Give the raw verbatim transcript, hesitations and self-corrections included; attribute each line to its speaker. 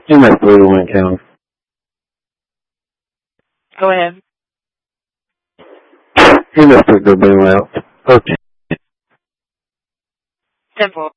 Speaker 1: You must go to Wayne County.
Speaker 2: Go ahead.
Speaker 1: He must put the bill out. Okay.
Speaker 2: Simple.